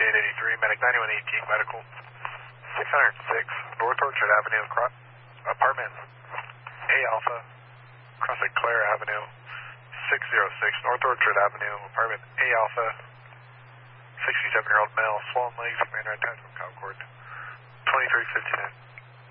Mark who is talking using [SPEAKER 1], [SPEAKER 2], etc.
[SPEAKER 1] 5883, Medic 9118, Medical. 606, North Orchard Avenue, apartment A Alpha, crossing Clare Avenue. 606, North Orchard Avenue, apartment A Alpha. 67-year-old male, swollen legs, command right time from Concord. 2359.